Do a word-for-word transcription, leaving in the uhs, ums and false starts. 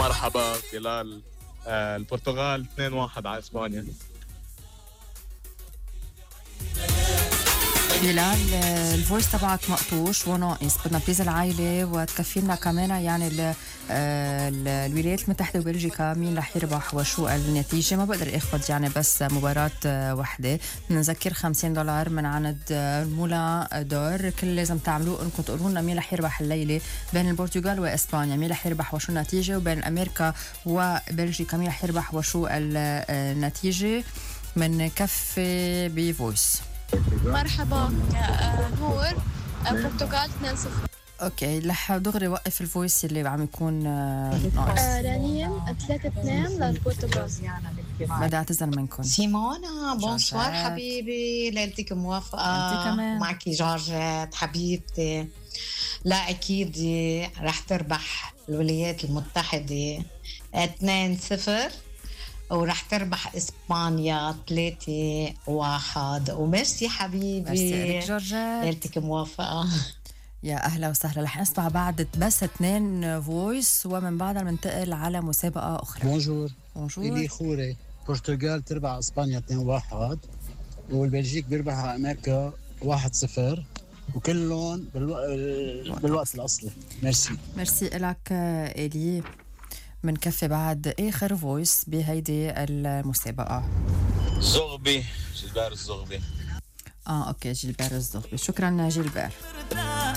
مرحبا بلال. آه البرتغال اثنين واحد على اسبانيا. بلال، الفويس تبعك مقطوش وناقص، بدنا بليز العائلة وتكفي لنا كمان يعني ال ال الولايات المتحدة وبلجيكا مين رح يربح وشو النتيجة. ما بقدر اخذ يعني بس مباراة وحدة. نذكر خمسين دولار من عند مولا دور. كل اللي لازم تعملوه انكم تقولوا لنا مين رح يربح الليلة بين البرتغال واسبانيا، مين رح يربح وشو النتيجة، وبين امريكا وبلجيكا مين رح يربح وشو النتيجة. من كفي بفويس. مرحبا يا نور، البرتغال اثنين صفر. اوكي، رح دغري وقف الفويس اللي عم يكون ناقص. رانيا ثلاثة اثنين للبرتغال. بدي اعتذر منكم. سيمونا بونسوار حبيبي، ليلتك موافقة. انت كمان معك جورجيت حبيبتي. لا أكيد رح تربح الولايات المتحدة اثنين صفر، ورح تربح إسبانيا ثلاثة واحد. وميرسي حبيبي، ميرسي لك جورجيت، ليلتك موافقة. يا أهلا وسهلا. رح نسمع بعد بس اثنين فويس ومن بعدها ننتقل على مسابقة أخرى. بونجور. بونجور. إلي خوري. البرتغال تربح إسبانيا اثنين واحد، والبلجيك بيربح أمريكا واحد صفر، وكلهم بالو... بالوقت الأصلي. ميرسي. ميرسي لك إلي. من كفي بعد آخر فويس بهيدي المسابقة. زغبي، جيلبير الزغبي. آه أوكي، جيلبير الزغبي. شكرا جيلبير.